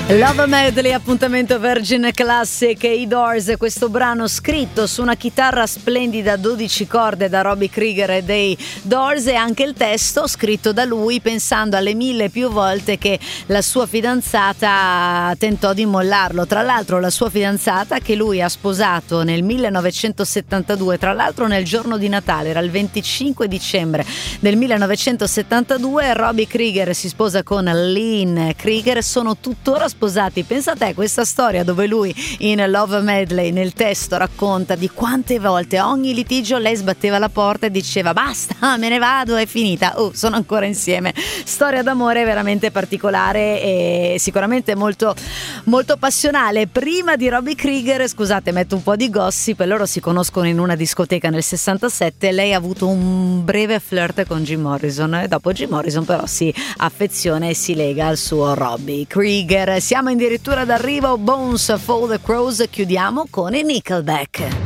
Love Medley, appuntamento Virgin Classic e i Doors. Questo brano scritto su una chitarra splendida a 12 corde da Robbie Krieger dei Doors, e anche il testo scritto da lui pensando alle mille più volte che la sua fidanzata tentò di mollarlo. Tra l'altro la sua fidanzata, che lui ha sposato nel 1972, tra l'altro nel giorno di Natale, era il 25 dicembre del 1972. Robbie Krieger si sposa con Lynn Krieger, sono tuttora sposati. Pensa a te questa storia dove lui in Love Medley nel testo racconta di quante volte a ogni litigio lei sbatteva la porta e diceva basta, me ne vado, è finita, sono ancora insieme. Storia d'amore veramente particolare e sicuramente molto, molto passionale. Prima di Robbie Krieger, scusate, metto un po' di gossip, loro si conoscono in una discoteca nel 67, lei ha avuto un breve flirt con Jim Morrison e dopo Jim Morrison però si affeziona e si lega al suo Robbie Krieger. Siamo addirittura d'arrivo, Bones for the Crows, chiudiamo con i Nickelback.